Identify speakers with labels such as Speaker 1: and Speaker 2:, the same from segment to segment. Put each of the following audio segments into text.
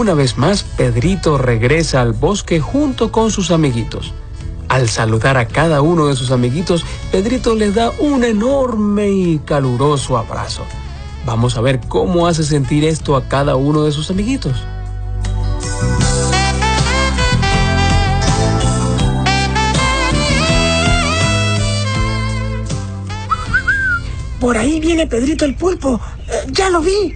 Speaker 1: Una vez más, Pedrito regresa al bosque junto con sus amiguitos. Al saludar a cada uno de sus amiguitos, Pedrito les da un enorme y caluroso abrazo. Vamos a ver cómo hace sentir esto a cada uno de sus amiguitos.
Speaker 2: Por ahí viene Pedrito el pulpo. Ya lo vi.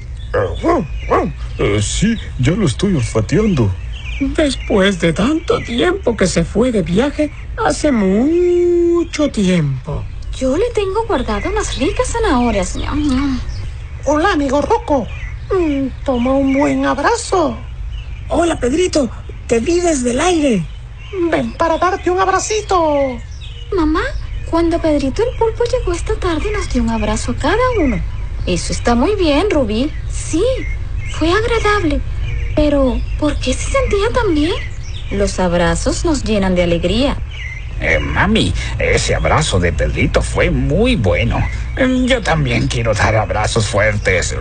Speaker 3: Sí, ya lo estoy olfateando.
Speaker 2: Después de tanto tiempo que se fue de viaje, hace mucho tiempo.
Speaker 4: Yo le tengo guardado unas ricas zanahorias. Ñam, ñam.
Speaker 5: Hola, amigo Rocco. Toma un buen abrazo.
Speaker 2: Hola, Pedrito. Te vi desde el aire.
Speaker 5: Ven para darte un abracito.
Speaker 4: Mamá, cuando Pedrito el pulpo llegó esta tarde nos dio un abrazo a cada uno. Eso está muy bien, Rubí. Sí, fue agradable. Pero, ¿por qué se sentía tan bien? Los abrazos nos llenan de alegría.
Speaker 6: Mami, ese abrazo de Pedrito fue muy bueno. Yo también quiero dar abrazos fuertes.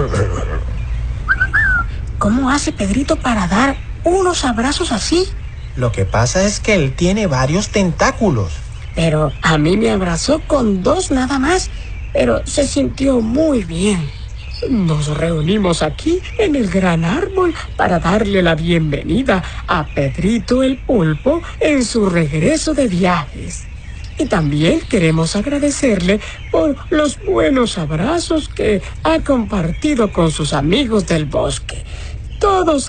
Speaker 2: ¿Cómo hace Pedrito para dar unos abrazos así?
Speaker 7: Lo que pasa es que él tiene varios tentáculos.
Speaker 2: Pero a mí me abrazó con 2 nada más, pero se sintió muy bien. Nos reunimos aquí en el gran árbol para darle la bienvenida a Pedrito el pulpo en su regreso de viajes. Y también queremos agradecerle por los buenos abrazos que ha compartido con sus amigos del bosque. Todos